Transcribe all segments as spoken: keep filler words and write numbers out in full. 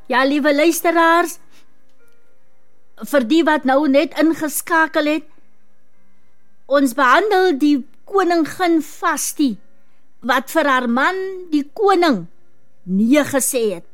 Ja, liewe luisteraars, vir die wat nou net ingeskakel het, ons behandel die koningin Vasti, wat vir haar man, die koning, nee gesê het.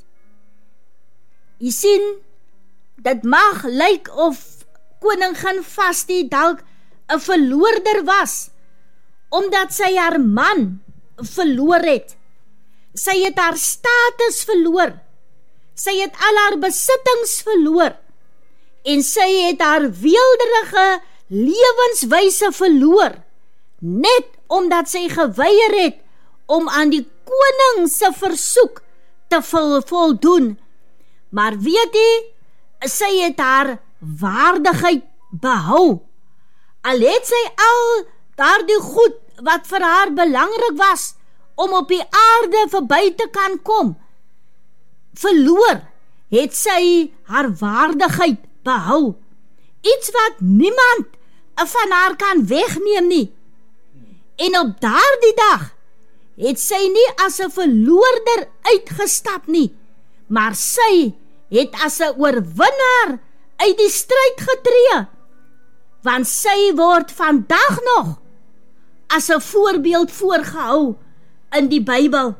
Jy sien, dit mag lyk of koningin Vasti dalk 'n verloorder was, omdat sy haar man verloor het. Sy het haar status verloor, sy het al haar besittings verloor, en sy het haar weelderige lewenswyse verloor, net omdat sy geweier het om aan die koning se versoek te voldoen. Maar weet jy, sy het haar waardigheid behou. Al het sy al daardie goed wat vir haar belangrik was om op die aarde verby te kan kom, verloor, het sy haar waardigheid behou. Iets wat niemand van haar kan wegneem nie. En op daardie dag het sy nie as 'n verloorder uitgestap nie, maar sy het as 'n oorwinnaar uit die stryd getree, want sy word vandag nog as 'n voorbeeld voorgehou in die Bybel.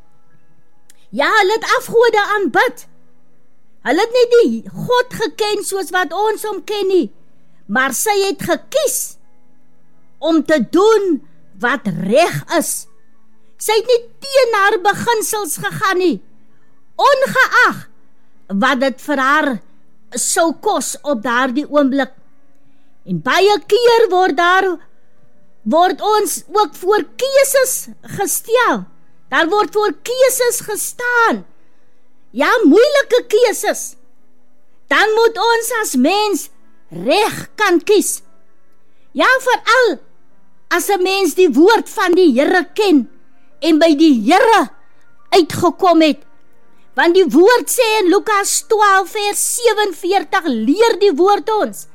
Ja, hulle het afgode aanbid. Hulle het nie die God geken soos wat ons hom ken nie, maar sy het gekies om te doen wat reg is. Sy het nie teen haar beginsels gegaan nie, ongeag wat dit vir haar sou kos op daardie oomblik. En baie keer word daar word ons ook voor keuses gestel. Daar word voor keuses gestaan. Ja, moeilike keuses. Dan moet ons as mens reg kan kies. Ja, veral as 'n mens die woord van die Here ken en by die Here uitgekom het. Want die woord sê in Lukas twaalf vers sewenveertig, leer die woord ons.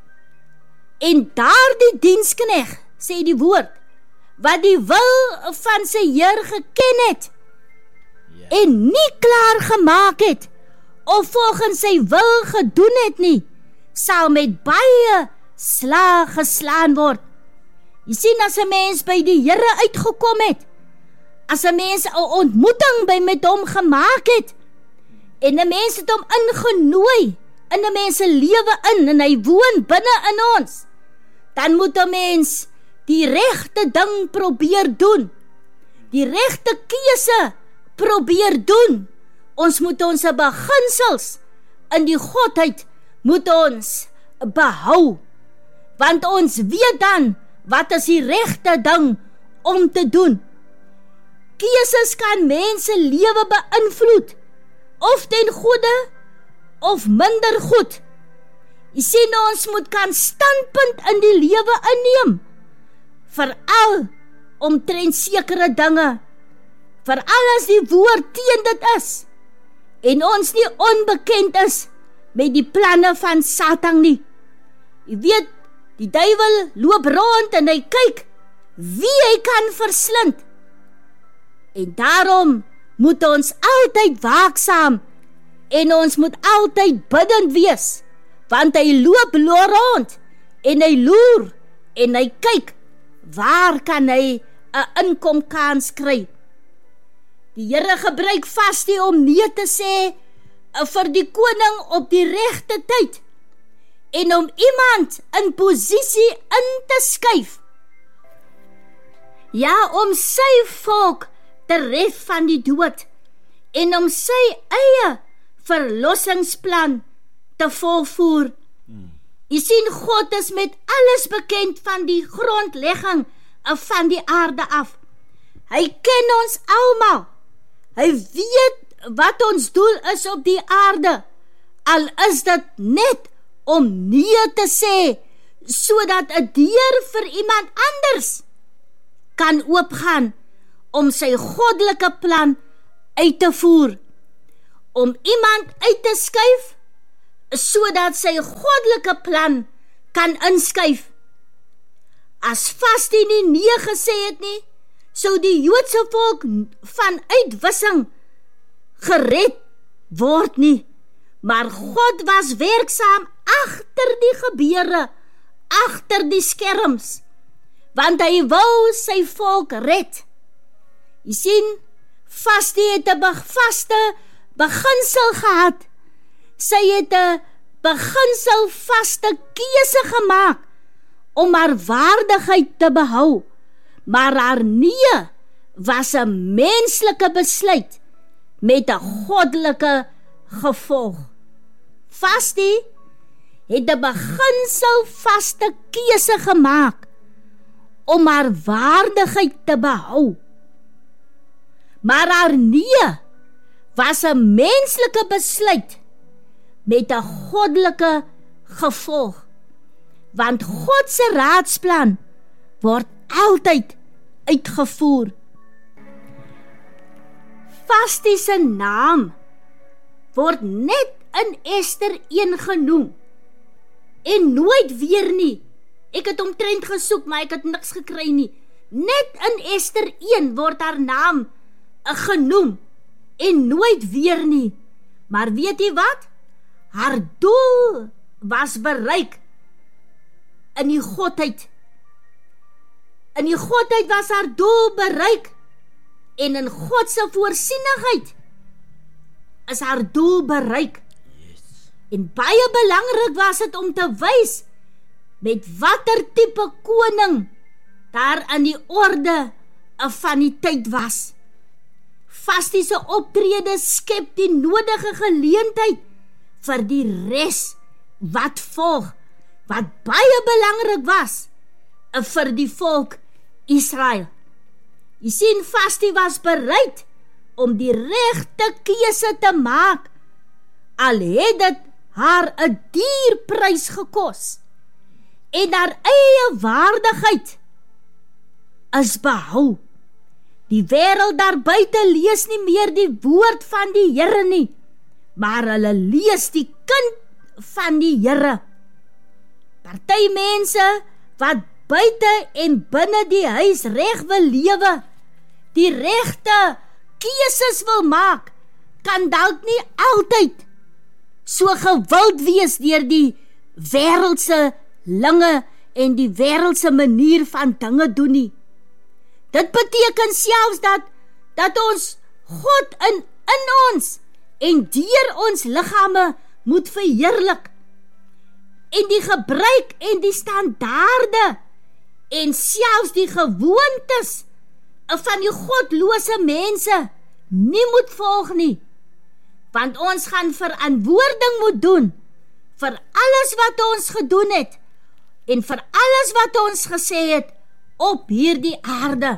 En daardie dienskneg, sê die woord, wat die wil van sy Heer geken het, yeah. en nie klaar gemaak het, of volgens sy wil gedoen het nie, sal met baie slaag geslaan word. Jy sien, as 'n mens by die Here uitgekom het, as 'n mens 'n ontmoeting by met hom gemaak het, en 'n mens het hom ingenooi, in 'n mens se lewe in, en hy woon binne in ons, dan moet 'n mens die regte ding probeer doen, die regte keuse probeer doen. Ons moet ons beginsels in die Godheid moet ons behou, want ons weet dan wat is die regte ding om te doen. Keuses kan mense lewe beïnvloed, of ten goeie, of minder goed. Jy sien, ons moet kan standpunt in die lewe inneem, veral omtrent sekere dinge, veral as die woord teen dit is, en ons nie onbekend is met die planne van Satan nie. Jy weet, die duiwel loop rond en hy kyk wie hy kan verslind. En daarom moet ons altyd waaksaam en ons moet altyd bidend wees, want hy loop rond en hy loer en hy kyk waar kan hy 'n inkomkans kry. Die Here gebruik Vasti om nee te sê vir die koning op die regte tyd en om iemand in posisie in te skuif. Ja, om sy volk te red van die dood en om sy eie verlossingsplan te volvoer. Jy sien, God is met alles bekend van die grondlegging van die aarde af. Hy ken ons almal. Hy weet wat ons doel is op die aarde, al is dit net om nee te sê, sodat 'n deur vir iemand anders kan oopgaan om sy goddelike plan uit te voer, om iemand uit te skuif, sodat sy goddelike plan kan inskuif. As Vasti nie nee gesê het nie, sou die Joodse volk van uitwissing gered word nie. maar God was werksaam agter die gebeure, agter die skerms, want hy wou sy volk red. Jy sien, Vastie het 'n vaste beginsel gehad. Sy het 'n beginsel vaste keuse gemaak om haar waardigheid te behou, maar haar nee was 'n menslike besluit met 'n goddelike gevolg. Vastie het 'n beginsel vaste keuse gemaak om haar waardigheid te behou, maar haar nee was 'n menslike besluit met 'n goddelike gevolg, want God se raadsplan word altyd uitgevoer. Vastie se naam word net in Ester een genoem en nooit weer nie. Ek het omtrent gesoek, maar ek het niks gekry nie. Net in Ester een word haar naam genoem en nooit weer nie. Maar weet jy wat? Haar doel was bereik in die godheid. In die godheid was haar doel bereik en in God se voorsienigheid is haar doel bereik. Yes. En baie belangrik was dit om te wys met watter tipe koning daar aan die orde van die tyd was. Vastie se optrede skep die nodige geleentheid vir die res wat volg, wat baie belangrik was vir die volk Israel. Jy sien, Vastie was bereid om die regte keuse te maak, al het dit haar 'n duur prys gekos, en haar eie waardigheid is behou. Die wêreld daar buite lees nie meer die woord van die Here nie, maar hulle lees die kind van die Here. Party mense wat buite en binne die huis reg wil lewe, die regte keuses wil maak, kan dalk nie altyd so gewild wees deur die wêreldse linge en die wêreldse manier van dinge doen nie. Dit beteken selfs dat, dat ons God in, in ons en deur ons liggame moet verheerlik. En die gebruik en die standaarde en selfs die gewoontes van die godlose mense nie moet volg nie. Want ons gaan verantwoording moet doen vir alles wat ons gedoen het en vir alles wat ons gesê het op hierdie aarde.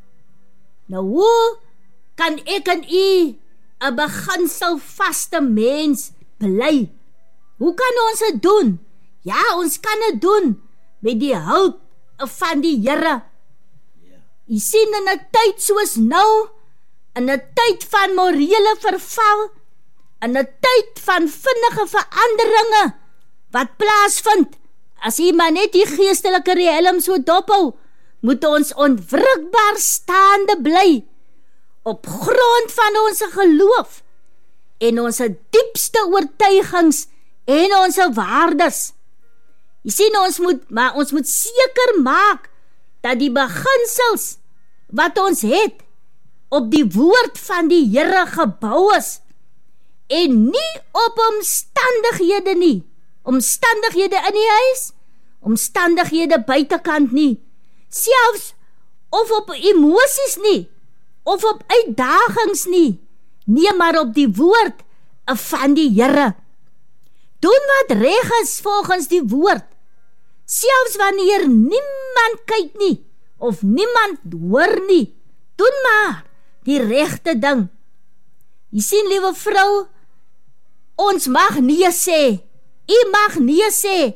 Nou hoe kan ek en u 'n beginselvaste mens bly? Hoe kan ons dit doen? Ja, ons kan dit doen met die hulp van die Here. Jy sien, in 'n tyd soos nou, in 'n tyd van morele verval, in 'n tyd van vinnige veranderinge wat plaasvind, as jy maar net die geestelike riem so dophou, moet ons onwrikbaar staande bly op grond van ons geloof en ons diepste oortuigings en ons waardes. Jy sien, ons moet, maar ons moet seker maak dat die beginsels wat ons het op die woord van die Here gebou is en nie op omstandighede nie. Omstandighede in die huis, omstandighede buitekant nie, selfs of op emosies nie, of op uitdagings nie, nee, maar op die woord van die Here. Doen wat reg is volgens die woord, selfs wanneer niemand kyk nie, of niemand hoor nie, doen maar die regte ding. Jy sien, liewe vrou, ons mag nee sê, u mag nee sê,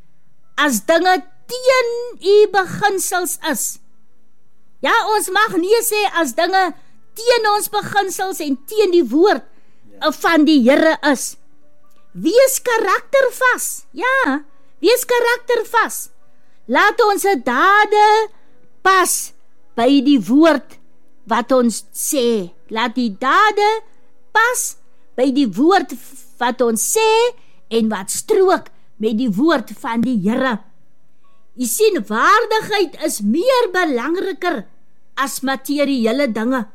as dinge teen u beginsels is. Ja, ons mag nee sê as dinge teen ons beginsels en teen die woord van die Here is. Wees karaktervas, ja, wees karaktervas. Laat ons dade pas by die woord wat ons sê. Laat die dade pas by die woord wat ons sê en wat strook met die woord van die Here. Jy sien, waardigheid is meer belangriker as materiële dinge.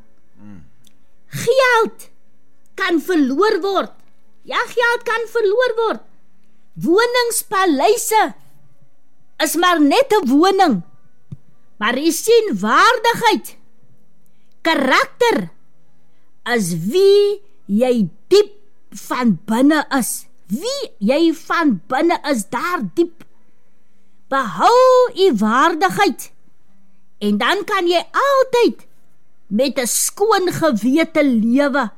Geld kan verloor word. Ja, geld kan verloor word. Woningspaleise is maar net 'n woning. Maar jy sien, waardigheid, karakter, is wie jy diep van binne is. Wie jy van binne is, daar diep. Behou die waardigheid. En dan kan jy altyd met 'n skoon gewete lewe.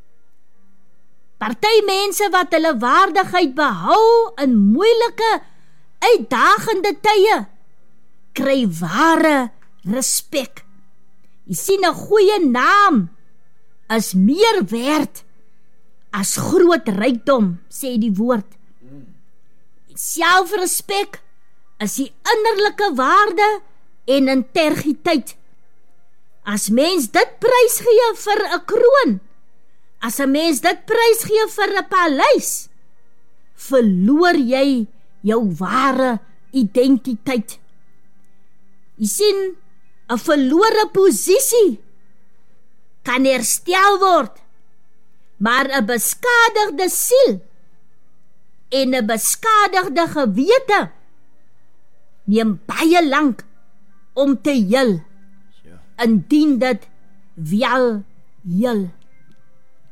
Party mense wat hulle waardigheid behou in moeilike, uitdagende tye, kry ware respek. Jy sien, 'n goeie naam is meer werd as groot rykdom, sê die woord. Selfrespek is die innerlike waarde en integriteit. As mens dit prys gee vir 'n kroon, as 'n mens dit prys gee vir 'n paleis, verloor jy jou ware identiteit. Jy sien, 'n verlore posisie kan herstel word, maar 'n beskadigde siel en 'n beskadigde gewete neem baie lank om te heel, indien dit wel heel.